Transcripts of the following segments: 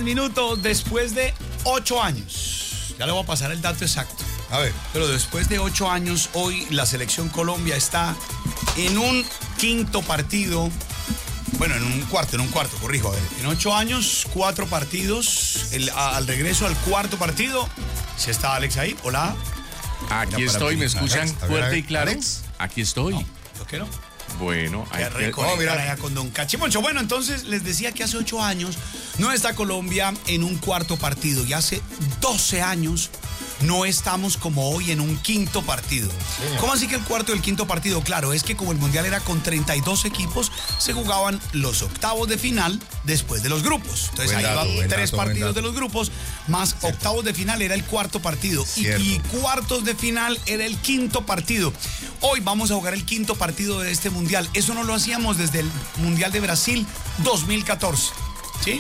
minutos después de 8 años. Ya le voy a pasar el dato exacto. A ver. Pero después de 8 años, hoy la selección Colombia está en un quinto partido. Bueno, en un cuarto, corrijo. A ver. En 8 años, 4 partidos. Al regreso al cuarto partido. ¿Sí está Alex ahí? Hola. Aquí estoy, ¿me escuchan fuerte y claro? Alex. Aquí estoy. No, yo quiero. Bueno, Qué rico allá con Don Cachimoncho. Bueno, entonces les decía que hace 8 años no está Colombia en un cuarto partido y hace 12 años no estamos como hoy en un quinto partido. Sí. ¿Cómo así que el cuarto y el quinto partido? Claro, es que como el Mundial era con 32 equipos, se jugaban los octavos de final después de los grupos. Entonces ahí van 3 partidos de los grupos, más octavos de final era el cuarto partido. Y cuartos de final era el quinto partido. Hoy vamos a jugar el quinto partido de este Mundial. Eso no lo hacíamos desde el Mundial de Brasil 2014. ¿Sí?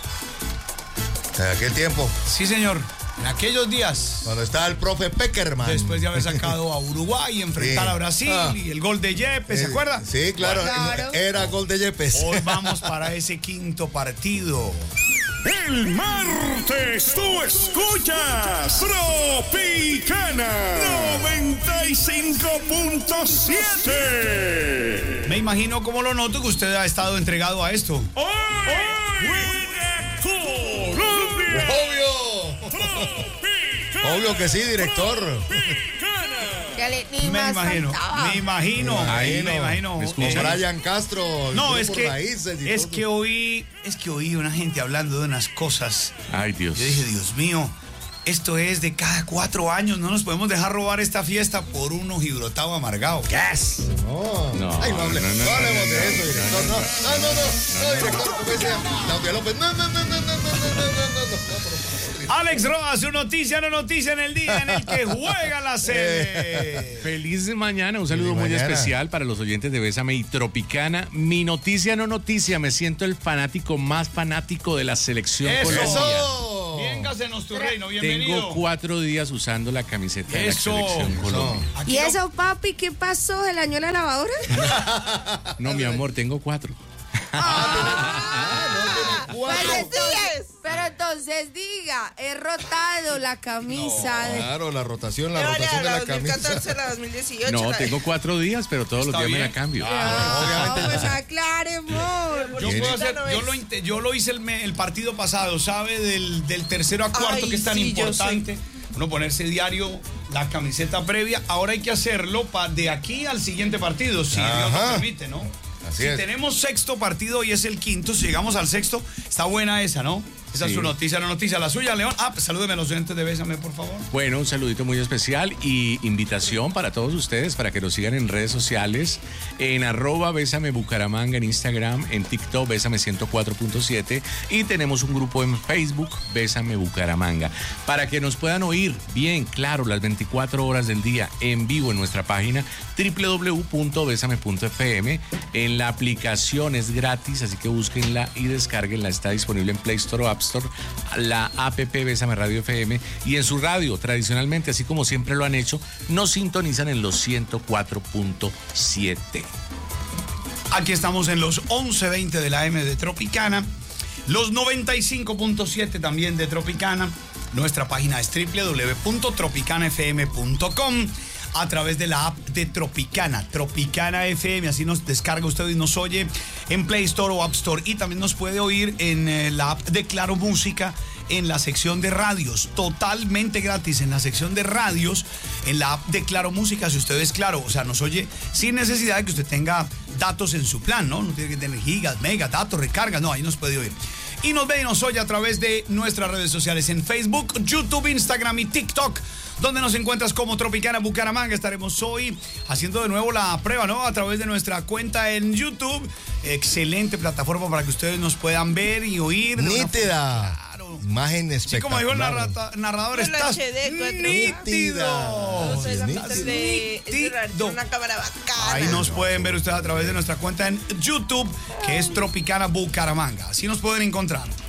¿Qué tiempo? Sí, señor. En aquellos días. Cuando estaba el profe Peckerman. Después de haber sacado a Uruguay, enfrentar a Brasil y el gol de Yepes, ¿se acuerda? Sí, claro. Era gol de Yepes. Hoy vamos para ese quinto partido. El martes tú escuchas Tropicana 95.7. Me imagino, como lo noto, que usted ha estado entregado a esto. ¡Hoy! ¡Colombia! ¡Obvio! Obvio que sí, director. Me imagino. Brian Castro. No, es que oí una gente hablando de unas cosas. Ay, Dios. Yo dije, Dios mío, esto es de cada 4 años. No nos podemos dejar robar esta fiesta por un ojibrotado amargado. Yes. No. Ay, no hablemos de eso, director. No, director, como dice Claudia López. No. Alex Roa, su noticia, no noticia en el día en el que juega la serie. Feliz mañana, un saludo muy especial para los oyentes de Bésame y Tropicana. Mi noticia, no noticia, me siento el fanático más fanático de la selección Colombia. ¡Eso! Véngasenos tu reino, bienvenido. Tengo 4 días usando la camiseta de la selección Colombia. ¿Y eso, papi, qué pasó? ¿El año de la lavadora? No, mi amor, tengo 4. Pero entonces diga, he rotado la camisa. Claro, la rotación de la camisa. 2014, la 2018. No, tengo 4 días, pero todos los días me la cambio. Obviamente. Pues aclare, amor. Yo lo hice el partido pasado, ¿sabe? Del tercero a cuarto, que es tan importante. Uno ponerse diario la camiseta previa. Ahora hay que hacerlo de aquí al siguiente partido, si Dios nos permite, ¿no? Si tenemos sexto partido y es el quinto, si llegamos al sexto, está buena esa, ¿no? Esa es su noticia, la noticia, la suya, León. Pues salúdeme a los oyentes de Bésame, por favor. Bueno, un saludito muy especial y invitación para todos ustedes para que nos sigan en redes sociales, en @Bésame Bucaramanga, en Instagram, en TikTok, Bésame 104.7, y tenemos un grupo en Facebook, Bésame Bucaramanga, para que nos puedan oír bien, claro, las 24 horas del día en vivo en nuestra página www.besame.fm. En la aplicación es gratis, así que búsquenla y descárguenla, está disponible en Play Store o App Store, la app Bésame Radio FM, y en su radio, tradicionalmente, así como siempre lo han hecho, nos sintonizan en los 104.7. Aquí estamos en los 11:20 de la AM de Tropicana, los 95.7 también de Tropicana. Nuestra página es www.tropicanafm.com. a través de la app de Tropicana FM, así nos descarga usted y nos oye en Play Store o App Store, y también nos puede oír en la app de Claro Música, en la sección de radios, totalmente gratis en la sección de radios, en la app de Claro Música, si usted es Claro, o sea, nos oye sin necesidad de que usted tenga datos en su plan, ¿no? No tiene que tener gigas, megas, datos, recargas, no, ahí nos puede oír. Y nos ve y nos oye a través de nuestras redes sociales en Facebook, YouTube, Instagram y TikTok, donde nos encuentras como Tropicana Bucaramanga. Estaremos hoy haciendo de nuevo la prueba, ¿no? A través de nuestra cuenta en YouTube. Excelente plataforma para que ustedes nos puedan ver y oír. Nítida. Claro. Imagen espectacular. Sí, como dijo el narrador, estás nítido. Una cámara bacana. Ahí nos pueden ver ustedes a través de nuestra cuenta en YouTube, que es Tropicana Bucaramanga. Así nos pueden encontrar.